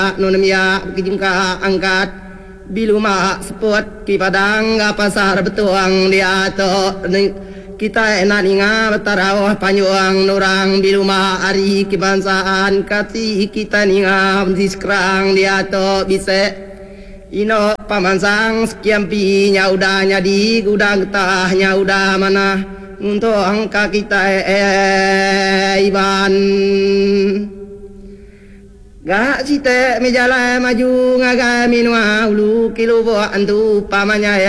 nunamia kijingka angkat biluma spot ki padang pasar betuang dia to kita enak ninga batarawah panjuang nurang biluma ari kibansaan kati kita ninga diskrang dia to bisa ino pamansang sekian pi nyauda nyadi gudang tah nyauda mana untuk angka kita iban gak cite mejala maju ngaga minua ulu kilo bo antu pamanya ya